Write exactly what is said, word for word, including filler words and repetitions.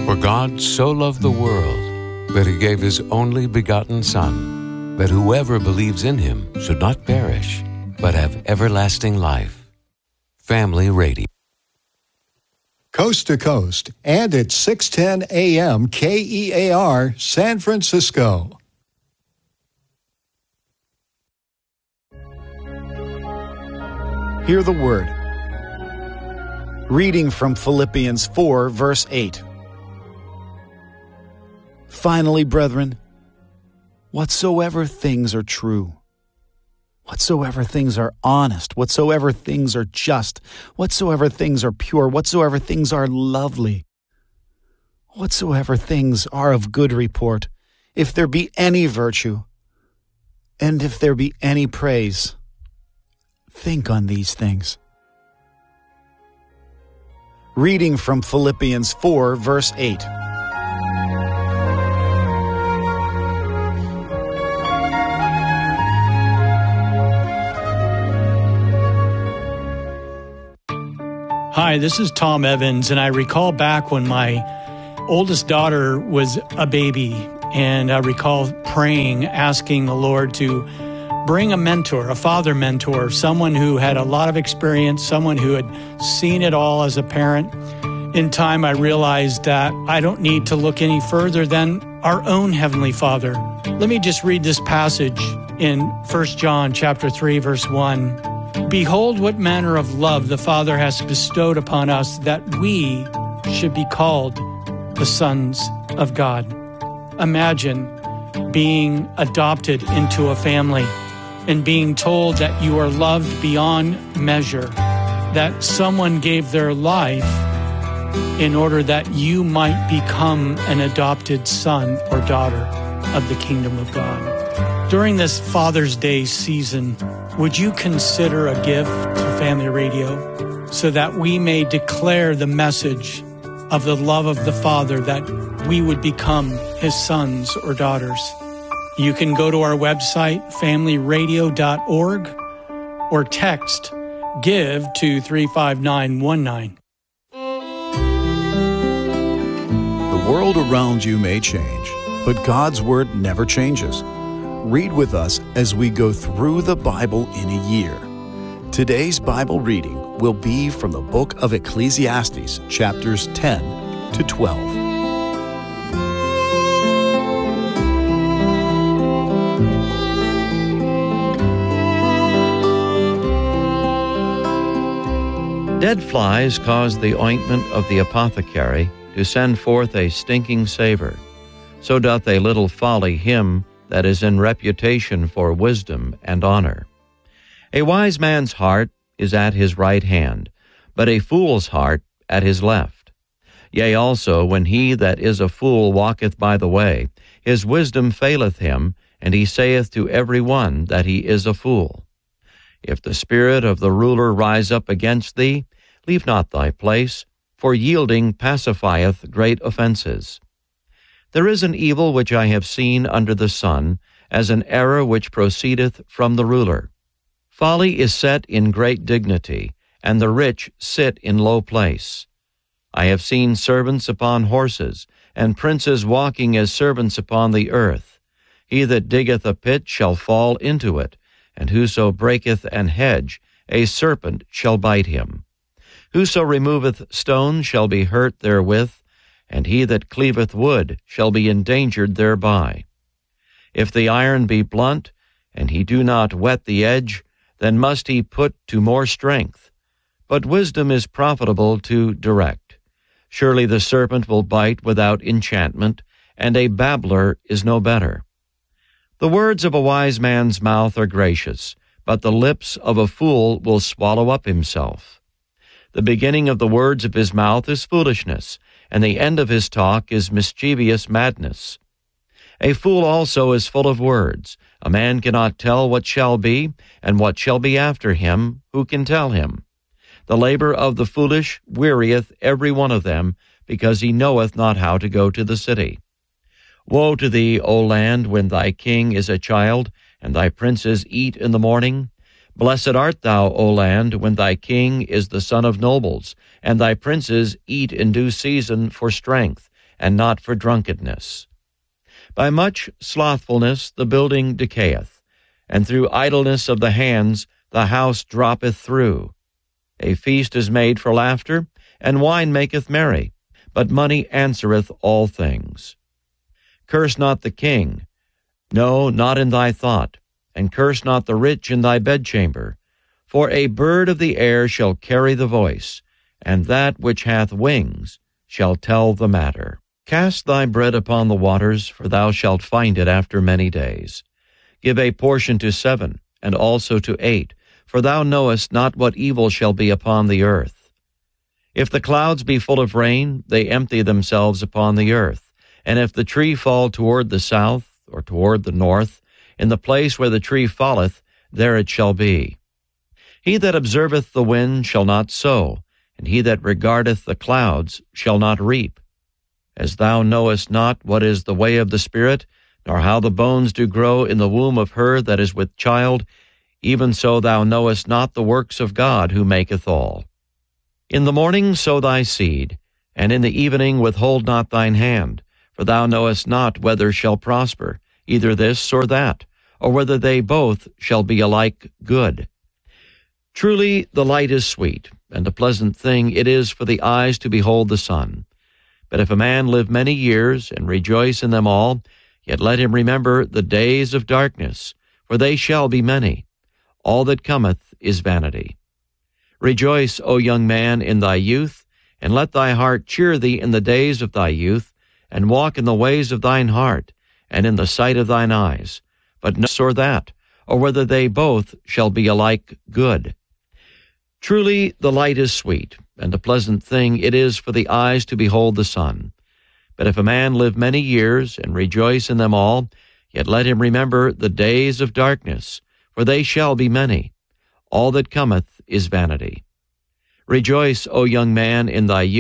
For God so loved the world that he gave his only begotten Son, that whoever believes in him should not perish, but have everlasting life. Family Radio. Coast to Coast, and at six ten A M K E A R, San Francisco. Hear the word. Reading from Philippians four, verse eight. Finally, brethren, whatsoever things are true, whatsoever things are honest, whatsoever things are just, whatsoever things are pure, whatsoever things are lovely, whatsoever things are of good report, if there be any virtue, and if there be any praise, think on these things. Reading from Philippians four, verse eight. Hi, this is Tom Evans, and I recall back when my oldest daughter was a baby, and I recall praying, asking the Lord to bring a mentor, a father mentor, someone who had a lot of experience, someone who had seen it all as a parent. In time, I realized that I don't need to look any further than our own Heavenly Father. Let me just read this passage in First John chapter three, verse one. Behold, what manner of love the Father has bestowed upon us, that we should be called the sons of God. Imagine being adopted into a family and being told that you are loved beyond measure, that someone gave their life in order that you might become an adopted son or daughter of the kingdom of God. During this Father's Day season, would you consider a gift to Family Radio so that we may declare the message of the love of the Father, that we would become his sons or daughters? You can go to our website, family radio dot org, or text GIVE to three five nine one nine. The world around you may change, but God's Word never changes. Read with us as we go through the Bible in a year. Today's Bible reading will be from the book of Ecclesiastes, chapters ten to twelve. Dead flies cause the ointment of the apothecary to send forth a stinking savor. So doth a little folly him that is in reputation for wisdom and honor. A wise man's heart is at his right hand, but a fool's heart at his left. Yea, also, when he that is a fool walketh by the way, his wisdom faileth him, and he saith to every one that he is a fool. If the spirit of the ruler rise up against thee, leave not thy place, for yielding pacifieth great offenses. There is an evil which I have seen under the sun, as an error which proceedeth from the ruler. Folly is set in great dignity, and the rich sit in low place. I have seen servants upon horses, and princes walking as servants upon the earth. He that diggeth a pit shall fall into it, and whoso breaketh an hedge, a serpent shall bite him. Whoso removeth stone shall be hurt therewith, and he that cleaveth wood shall be endangered thereby. If the iron be blunt, and he do not whet the edge, then must he put to more strength. But wisdom is profitable to direct. Surely the serpent will bite without enchantment, and a babbler is no better. The words of a wise man's mouth are gracious, but the lips of a fool will swallow up himself. The beginning of the words of his mouth is foolishness, and the end of his talk is mischievous madness. A fool also is full of words. A man cannot tell what shall be, and what shall be after him, who can tell him? The labor of the foolish wearieth every one of them, because he knoweth not how to go to the city. Woe to thee, O land, when thy king is a child, and thy princes eat in the morning! Blessed art thou, O land, when thy king is the son of nobles, and thy princes eat in due season for strength, and not for drunkenness. By much slothfulness the building decayeth, and through idleness of the hands the house droppeth through. A feast is made for laughter, and wine maketh merry, but money answereth all things. Curse not the king, no, not in thy thought, and curse not the rich in thy bedchamber. For a bird of the air shall carry the voice, and that which hath wings shall tell the matter. Cast thy bread upon the waters, for thou shalt find it after many days. Give a portion to seven, and also to eight, for thou knowest not what evil shall be upon the earth. If the clouds be full of rain, they empty themselves upon the earth. And if the tree fall toward the south, or toward the north, in the place where the tree falleth, there it shall be. He that observeth the wind shall not sow, and he that regardeth the clouds shall not reap. As thou knowest not what is the way of the Spirit, nor how the bones do grow in the womb of her that is with child, even so thou knowest not the works of God who maketh all. In the morning sow thy seed, and in the evening withhold not thine hand, for thou knowest not whether shall prosper, either this or that, or whether they both shall be alike good. Truly the light is sweet, and a pleasant thing it is for the eyes to behold the sun. But if a man live many years, and rejoice in them all, yet let him remember the days of darkness, for they shall be many. All that cometh is vanity. Rejoice, O young man, in thy youth, and let thy heart cheer thee in the days of thy youth, and walk in the ways of thine heart, and in the sight of thine eyes. But no this or that, or whether they both shall be alike good. Truly the light is sweet, and a pleasant thing it is for the eyes to behold the sun. But if a man live many years, and rejoice in them all, yet let him remember the days of darkness, for they shall be many. All that cometh is vanity. Rejoice, O young man, in thy youth,